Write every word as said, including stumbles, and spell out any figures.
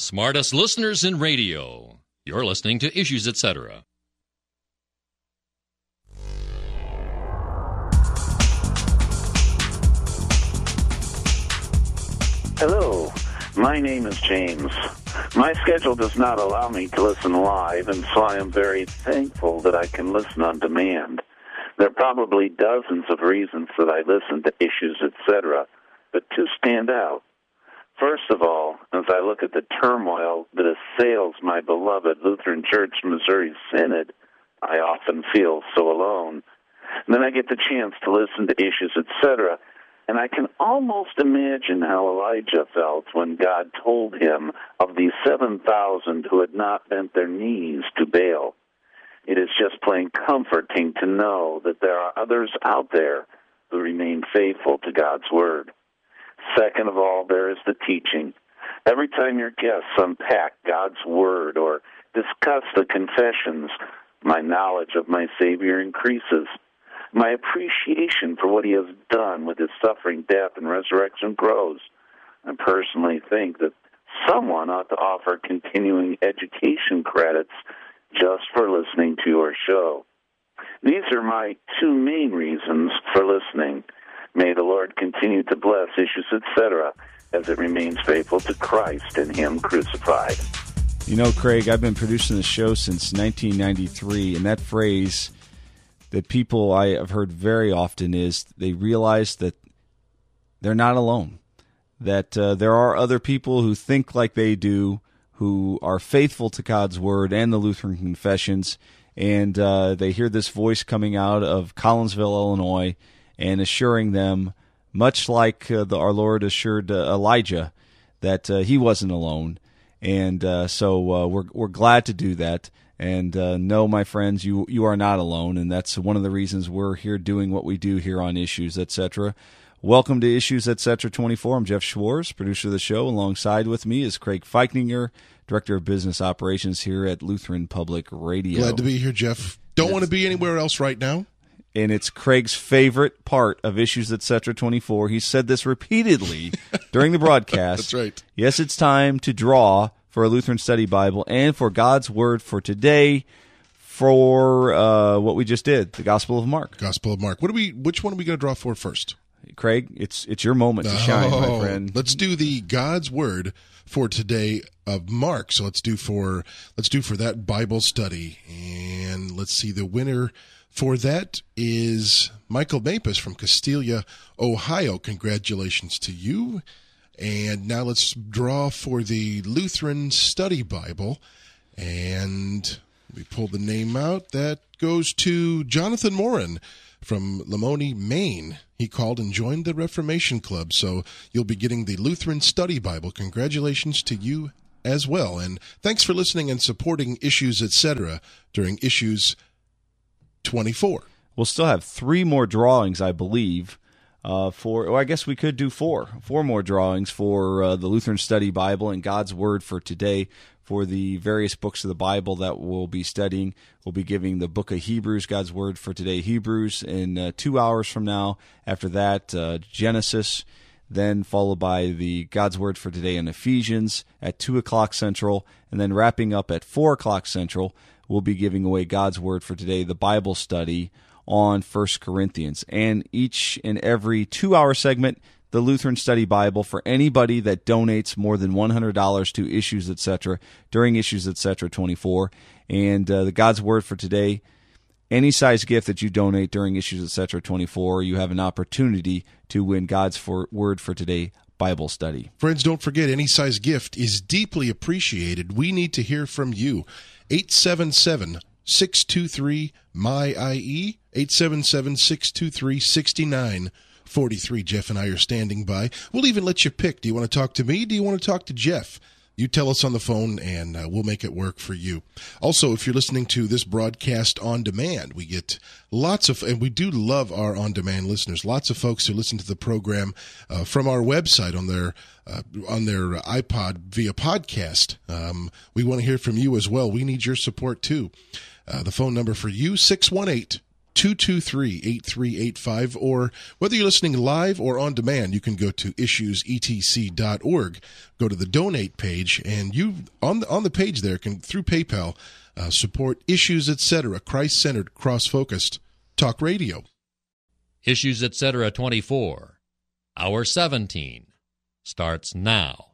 Smartest listeners in radio. You're listening to Issues, et cetera. Hello, my name is James. My schedule does not allow me to listen live, and so I am very thankful that I can listen on demand. There are probably dozens of reasons that I listen to Issues, et cetera, but two stand out. First of all, as I look at the turmoil that assails my beloved Lutheran Church Missouri Synod, I often feel so alone. And then I get the chance to listen to Issues, et cetera, and I can almost imagine how Elijah felt when God told him of the seven thousand who had not bent their knees to Baal. It is just plain comforting to know that there are others out there who remain faithful to God's Word. Second of all, there is the teaching. Every time your guests unpack God's Word or discuss the confessions, my knowledge of my Savior increases. My appreciation for what he has done with his suffering, death, and resurrection grows. I personally think that someone ought to offer continuing education credits just for listening to your show. These are my two main reasons for listening. May the Lord continue to bless Issues, et cetera, as it remains faithful to Christ and him crucified. You know, Craig, I've been producing the show since nineteen ninety-three, and that phrase that people I have heard very often is they realize that they're not alone, that uh, there are other people who think like they do, who are faithful to God's Word and the Lutheran Confessions, and uh, they hear this voice coming out of Collinsville, Illinois, and assuring them, much like uh, the, our Lord assured uh, Elijah, that uh, he wasn't alone. And uh, so uh, we're we're glad to do that. And uh, no, my friends, you you are not alone, and that's one of the reasons we're here doing what we do here on Issues, et cetera. Welcome to Issues, et cetera. twenty-four. I'm Jeff Schwartz, producer of the show. Alongside with me is Craig Feichninger, Director of Business Operations here at Lutheran Public Radio. Glad to be here, Jeff. Don't yes. want to be anywhere else right now. And it's Craig's favorite part of Issues, et cetera. twenty-four. He said this repeatedly during the broadcast. That's right. Yes, it's time to draw for a Lutheran Study Bible and for God's Word for today, for uh, what we just did, the Gospel of Mark. Gospel of Mark. What are we? Which one are we going to draw for first? Craig, it's it's your moment to shine, oh, my friend. Let's do the God's Word for today of Mark. So let's do for let's do for that Bible study, and let's see. The winner for that is Michael Mapus from Castelia, Ohio. Congratulations to you. And now let's draw for the Lutheran Study Bible. And we pull the name out. That goes to Jonathan Morin from Lamoni, Maine. He called and joined the Reformation Club. So you'll be getting the Lutheran Study Bible. Congratulations to you as well. And thanks for listening and supporting Issues, et cetera during Issues twenty-four. We'll still have three more drawings, I believe. Uh, for, well, I guess we could do four, four more drawings for uh, the Lutheran Study Bible and God's Word for today for the various books of the Bible that we'll be studying. We'll be giving the book of Hebrews, God's Word for today, Hebrews, in uh, two hours from now. After that, uh, Genesis, then followed by the God's Word for today in Ephesians at two o'clock Central, and then wrapping up at four o'clock Central, we'll be giving away God's Word for today, the Bible study on First Corinthians. And each and every two-hour segment, the Lutheran Study Bible for anybody that donates more than one hundred dollars to Issues, et cetera during Issues, et cetera twenty-four. And uh, the God's Word for today, any size gift that you donate during Issues, et cetera twenty-four, you have an opportunity to win God's for, Word for today Bible study. Friends, don't forget, any size gift is deeply appreciated. We need to hear from you. eight seven seven, six two three, M Y I E, eight seven seven, six two three, six nine four three. Jeff and I are standing by. We'll even let you pick. Do you want to talk to me? Do you want to talk to Jeff? You tell us on the phone, and uh, we'll make it work for you. Also, if you're listening to this broadcast on demand, we get lots of, and we do love our on-demand listeners, lots of folks who listen to the program uh, from our website on their uh, on their iPod via podcast. Um, we want to hear from you as well. We need your support, too. Uh, the phone number for you, six one eight, two two three, eight three eight five, or whether you're listening live or on demand, you can go to issues e t c dot org, go to the donate page, and you on the, on the page there can, through PayPal, uh, support Issues Etc., Christ-centered, cross-focused talk radio. Issues Etc. twenty-four, Hour seventeen, starts now.